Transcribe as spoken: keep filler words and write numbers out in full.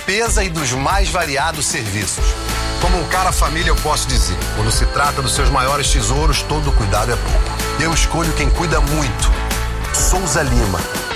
limpeza e dos mais variados serviços. Como um cara família, eu posso dizer, quando se trata dos seus maiores tesouros, todo cuidado é pouco. Eu escolho quem cuida muito. Souza Lima.